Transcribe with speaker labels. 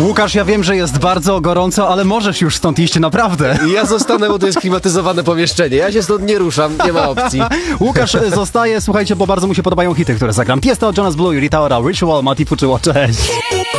Speaker 1: Łukasz, ja wiem, że jest bardzo gorąco, ale możesz już stąd iść, naprawdę.
Speaker 2: Ja zostanę, bo to jest klimatyzowane pomieszczenie. Ja się stąd nie ruszam, nie ma opcji.
Speaker 1: Łukasz zostaje, słuchajcie, bo bardzo mu się podobają hity, które zagram. Tiesto, Jonas Blue, Rita Ora, Ritual, Mati Fuczyło, cześć.